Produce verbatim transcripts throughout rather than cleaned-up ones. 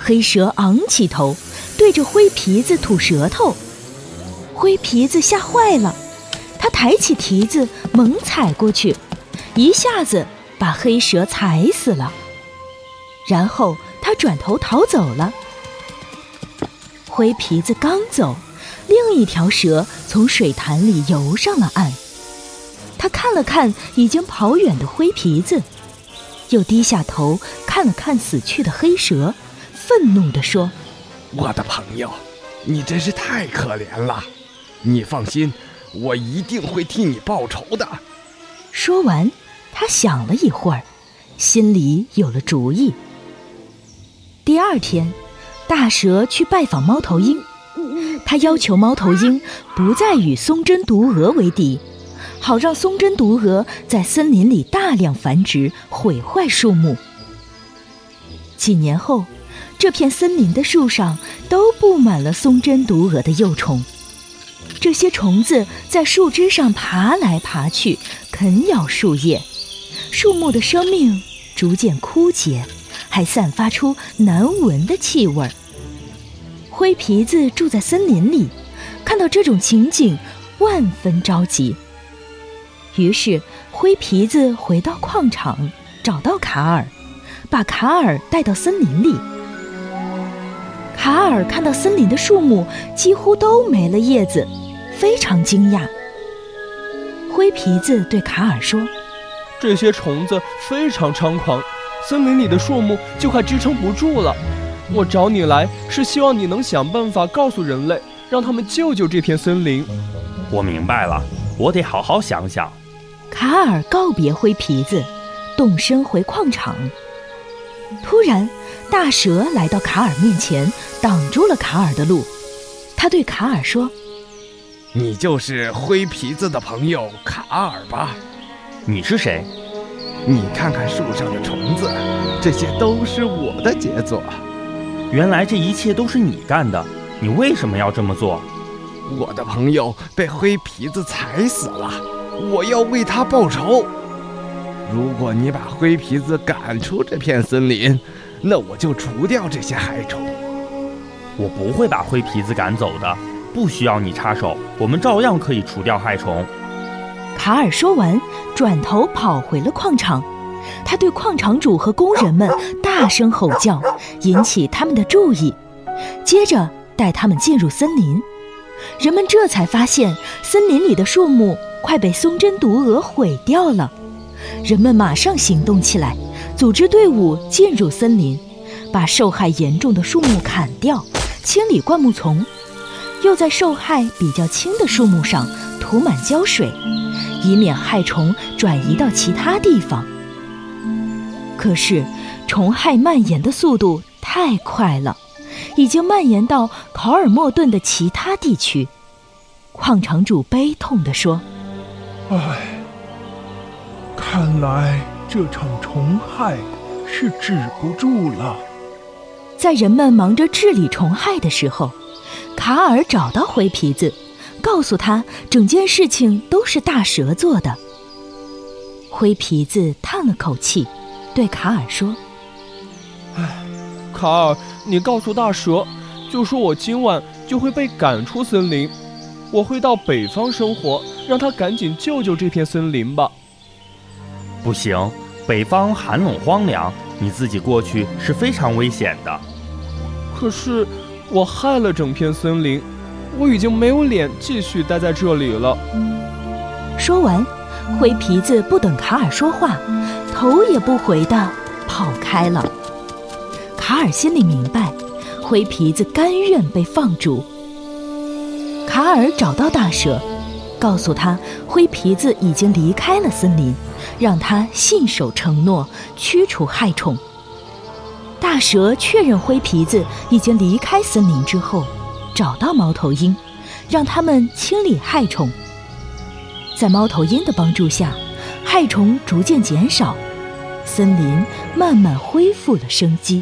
黑蛇昂起头，对着灰皮子吐舌头。灰皮子吓坏了，他抬起蹄子猛踩过去，一下子把黑蛇踩死了。然后他转头逃走了。灰皮子刚走，另一条蛇从水潭里游上了岸。他看了看已经跑远的灰皮子，又低下头看了看死去的黑蛇，愤怒地说： 我的朋友，你真是太可怜了，你放心，我一定会替你报仇的。 说完，他想了一会儿，心里有了主意。第二天，大蛇去拜访猫头鹰，他要求猫头鹰不再与松针毒蛾为敌，好让松针毒蛾在森林里大量繁殖，毁坏树木。几年后，这片森林的树上都布满了松针毒蛾的幼虫。这些虫子在树枝上爬来爬去，啃咬树叶，树木的生命逐渐枯竭，还散发出难闻的气味。灰皮子住在森林里，看到这种情景，万分着急。于是灰皮子回到矿场，找到卡尔，把卡尔带到森林里。卡尔看到森林的树木几乎都没了叶子，非常惊讶。灰皮子对卡尔说： 这些虫子非常猖狂，森林里的树木就快支撑不住了。我找你来是希望你能想办法告诉人类，让他们救救这片森林。 我明白了，我得好好想想。 卡尔告别灰皮子，动身回矿场。突然，大蛇来到卡尔面前，挡住了卡尔的路。他对卡尔说： 你就是灰皮子的朋友卡尔吧？ 你是谁？ 你看看树上的虫子，这些都是我的杰作。 原来这一切都是你干的，你为什么要这么做？ 我的朋友被灰皮子踩死了，我要为他报仇。如果你把灰皮子赶出这片森林，那我就除掉这些害虫。 我不会把灰皮子赶走的，不需要你插手，我们照样可以除掉害虫。 卡尔说完，转头跑回了矿场。他对矿场主和工人们大声吼叫，引起他们的注意，接着带他们进入森林。人们这才发现森林里的树木快被松针毒蛾毁掉了。人们马上行动起来，组织队伍进入森林，把受害严重的树木砍掉，清理灌木丛，又在受害比较轻的树木上涂满胶水，以免害虫转移到其他地方。可是虫害蔓延的速度太快了，已经蔓延到考尔莫顿的其他地区。矿场主悲痛地说： 唉，看来这场虫害是止不住了。 在人们忙着治理虫害的时候，卡尔找到灰皮子，告诉他整件事情都是大蛇做的。灰皮子叹了口气，对卡尔说： 唉，卡尔，你告诉大蛇，就说我今晚就会被赶出森林，我会到北方生活，让他赶紧救救这片森林吧。 不行，北方寒冷荒凉，你自己过去是非常危险的。 可是我害了整片森林，我已经没有脸继续待在这里了。 说完，灰皮子不等卡尔说话，头也不回地跑开了。卡尔心里明白，灰皮子甘愿被放逐。卡尔找到大蛇，告诉他灰皮子已经离开了森林，让他信守承诺，驱除害虫。大蛇确认灰皮子已经离开森林之后，找到猫头鹰，让他们清理害虫。在猫头鹰的帮助下，害虫逐渐减少，森林慢慢恢复了生机。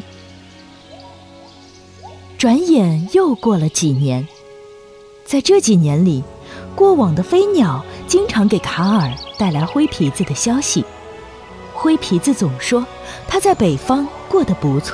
转眼又过了几年，在这几年里，过往的飞鸟经常给卡尔带来灰皮子的消息。灰皮子总说他在北方过得不错。